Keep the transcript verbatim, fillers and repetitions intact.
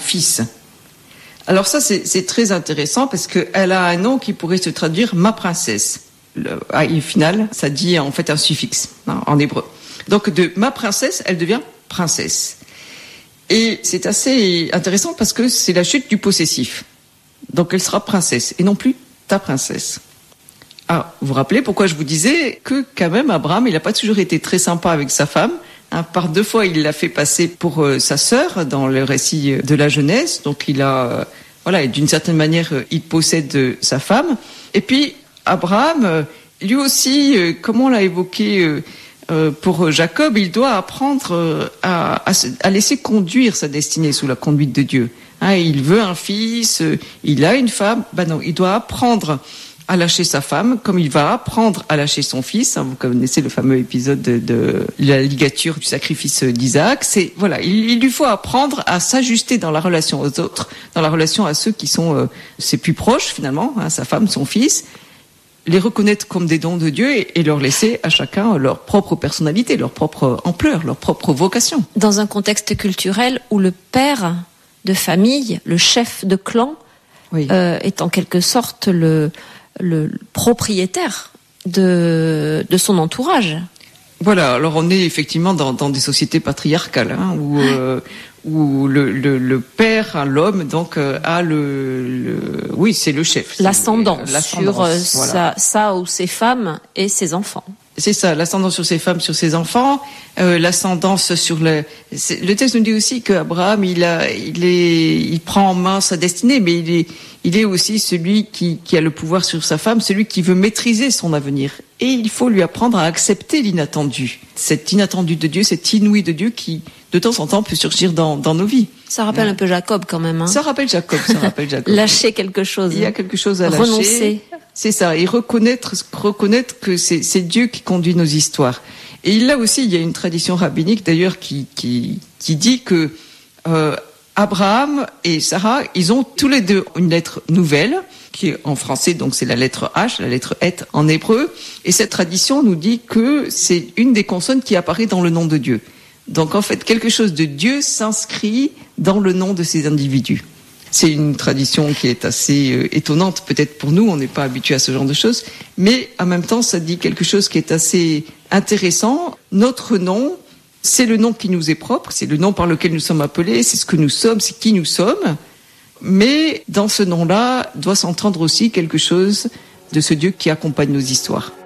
fils. Alors ça, c'est, c'est très intéressant parce qu'elle a un nom qui pourrait se traduire « ma princesse ». Le, ah, au final, ça dit en fait un suffixe hein, en hébreu. Donc de « ma princesse », elle devient « princesse ». Et c'est assez intéressant parce que c'est la chute du possessif. Donc elle sera princesse et non plus ta princesse. Ah, vous vous rappelez pourquoi je vous disais que quand même Abraham, il n'a pas toujours été très sympa avec sa femme. Hein, par deux fois, il l'a fait passer pour euh, sa sœur dans le récit de la Genèse. Donc il a, euh, voilà, d'une certaine manière, euh, il possède euh, sa femme. Et puis Abraham, euh, lui aussi, euh, comme on l'a évoqué euh, euh, pour Jacob, il doit apprendre euh, à, à, à laisser conduire sa destinée sous la conduite de Dieu. Hein, il veut un fils, euh, il a une femme. Ben non, il doit apprendre à lâcher sa femme, comme il va apprendre à lâcher son fils. Vous connaissez le fameux épisode de, de la ligature du sacrifice d'Isaac. C'est voilà, il, il lui faut apprendre à s'ajuster dans la relation aux autres, dans la relation à ceux qui sont euh, ses plus proches finalement, hein, sa femme, son fils, les reconnaître comme des dons de Dieu et, et leur laisser à chacun leur propre personnalité, leur propre ampleur, leur propre vocation. Dans un contexte culturel où le père de famille, le chef de clan, oui. euh, est en quelque sorte le le propriétaire de, de son entourage. Voilà, alors on est effectivement dans, dans des sociétés patriarcales, hein, où, euh, où le, le, le père, hein, l'homme, donc euh, a le, le... Oui, c'est le chef. L'ascendant, c'est, l'ascendant sur euh, voilà. sa, sa ou ses femmes et ses enfants. C'est ça, l'ascendance sur ses femmes, sur ses enfants, euh, l'ascendance sur le... C'est, le texte nous dit aussi qu'Abraham, il, a, il, est, il prend en main sa destinée, mais il est, il est aussi celui qui, qui a le pouvoir sur sa femme, celui qui veut maîtriser son avenir. Et il faut lui apprendre à accepter l'inattendu. Cet inattendu de Dieu, cet inouï de Dieu qui, de temps en temps, peut surgir dans, dans nos vies. Ça rappelle ouais. un peu Jacob quand même. Hein. Ça rappelle Jacob, ça rappelle Jacob. Lâcher quelque chose. Il y a quelque chose à lâcher. Renoncer. C'est ça, et reconnaître, reconnaître que c'est, c'est Dieu qui conduit nos histoires. Et là aussi, il y a une tradition rabbinique d'ailleurs qui, qui, qui dit que euh, Abraham et Sarah, ils ont tous les deux une lettre nouvelle, qui est en français, donc c'est la lettre H, la lettre Et en hébreu. Et cette tradition nous dit que c'est une des consonnes qui apparaît dans le nom de Dieu. Donc en fait, quelque chose de Dieu s'inscrit dans le nom de ces individus. C'est une tradition qui est assez euh, étonnante, peut-être pour nous, on n'est pas habitué à ce genre de choses, mais en même temps, ça dit quelque chose qui est assez intéressant. Notre nom, c'est le nom qui nous est propre, c'est le nom par lequel nous sommes appelés, c'est ce que nous sommes, c'est qui nous sommes, mais dans ce nom-là doit s'entendre aussi quelque chose de ce Dieu qui accompagne nos histoires.